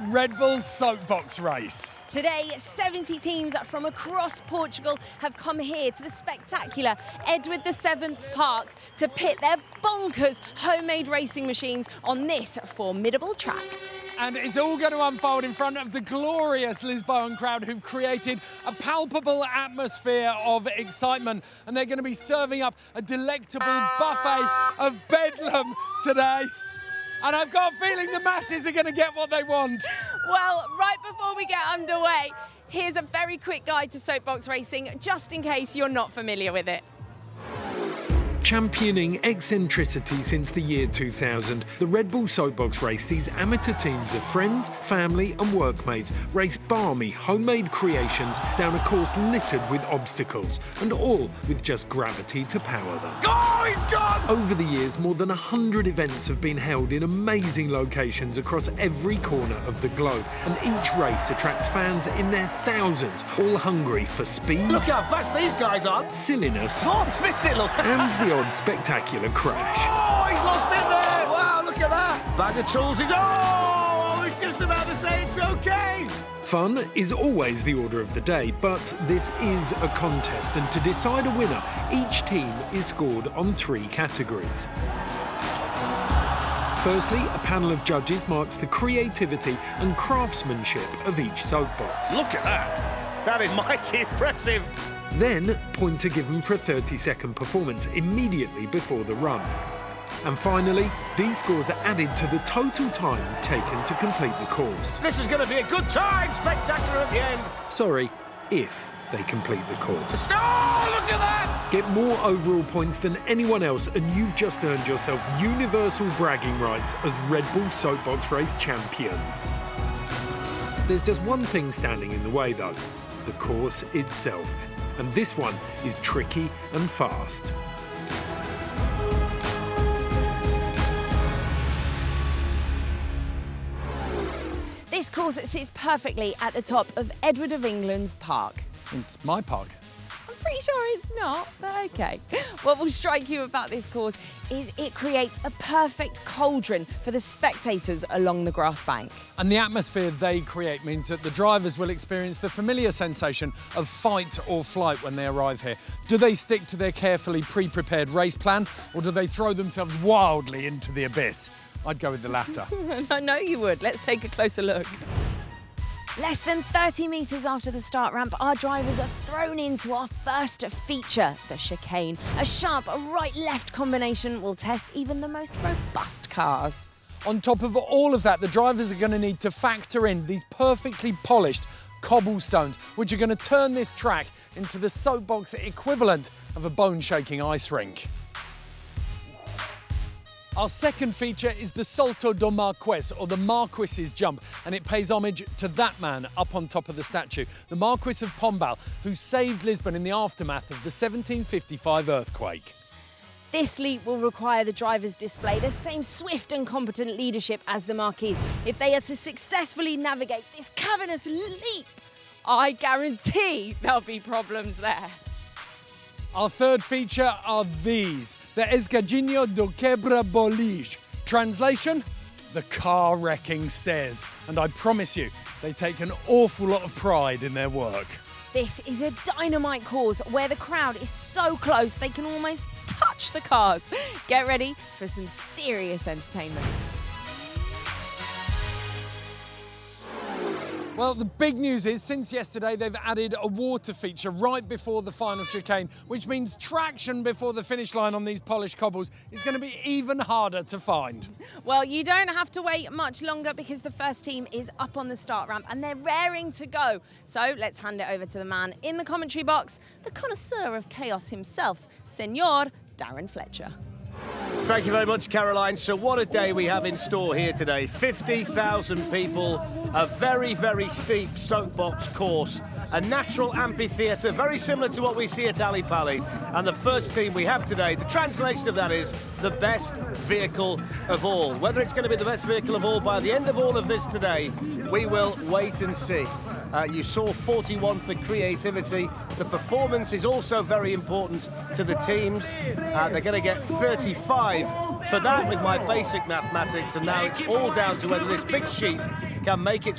Red Bull Soapbox Race. Today, 70 teams from across Portugal have come here to the spectacular Edward VII Park to pit their bonkers homemade racing machines on this formidable track. And it's all going to unfold in front of the glorious Lisboan crowd who've created a palpable atmosphere of excitement. And they're going to be serving up a delectable buffet of bedlam today. And I've got a feeling the masses are going to get what they want. Well, right before we get underway, here's a very quick guide to soapbox racing, just in case you're not familiar with it. Championing eccentricity since the year 2000, the Red Bull Soapbox Race sees amateur teams of friends, family and workmates race balmy, homemade creations down a course littered with obstacles, and all with just gravity to power them. Oh, he's gone! Over the years, more than 100 events have been held in amazing locations across every corner of the globe, and each race attracts fans in their thousands, all hungry for speed. Look how fast these guys are! Silliness. Oh, he's missed it, look! And the odd spectacular crash. Oh, he's lost it there! Wow, look at that! Bag of tools is... Oh, I was just about to say it's OK! Fun is always the order of the day, but this is a contest, and to decide a winner, each team is scored on 3 categories. Firstly, a panel of judges marks the creativity and craftsmanship of each soapbox. Look at that! That is mighty impressive! Then, points are given for a 30-second performance immediately before the run. And finally, these scores are added to the total time taken to complete the course. This is going to be a good time! Spectacular at the end! Sorry, if they complete the course. Oh, look at that! Get more overall points than anyone else, and you've just earned yourself universal bragging rights as Red Bull Soapbox Race champions. There's just one thing standing in the way, though: the course itself. And this one is tricky and fast. This course sits perfectly at the top of Edward of England's park. It's my park. I'm pretty sure it's not, but OK. What will strike you about this course is it creates a perfect cauldron for the spectators along the grass bank. And the atmosphere they create means that the drivers will experience the familiar sensation of fight or flight when they arrive here. Do they stick to their carefully pre-prepared race plan, or do they throw themselves wildly into the abyss? I'd go with the latter. I know you would. Let's take a closer look. Less than 30 metres after the start ramp, our drivers are thrown into our first feature, the chicane. A sharp right-left combination will test even the most robust cars. On top of all of that, the drivers are going to need to factor in these perfectly polished cobblestones, which are going to turn this track into the soapbox equivalent of a bone-shaking ice rink. Our second feature is the Salto do Marquês, or the Marquis's jump, and it pays homage to that man up on top of the statue, the Marquis of Pombal, who saved Lisbon in the aftermath of the 1755 earthquake. This leap will require the drivers display the same swift and competent leadership as the Marquis. If they are to successfully navigate this cavernous leap, I guarantee there'll be problems there. Our third feature are these, the Escadinho do Quebra-Boliche. Translation? The car-wrecking stairs. And I promise you, they take an awful lot of pride in their work. This is a dynamite course where the crowd is so close they can almost touch the cars. Get ready for some serious entertainment. Well, the big news is, since yesterday, they've added a water feature right before the final chicane, which means traction before the finish line on these polished cobbles is going to be even harder to find. Well, you don't have to wait much longer because the first team is up on the start ramp and they're raring to go. So let's hand it over to the man in the commentary box, the connoisseur of chaos himself, Senor Darren Fletcher. Thank you very much, Caroline. So what a day we have in store here today. 50,000 people, a very, very steep soapbox course, a natural amphitheatre, very similar to what we see at Ali Pali. And the first team we have today, the translation of that is the best vehicle of all. Whether it's going to be the best vehicle of all by the end of all of this today, we will wait and see. You saw 41 for creativity. The performance is also very important to the teams. They're going to get 35 for that with my basic mathematics, and now it's all down to whether this big sheep can make it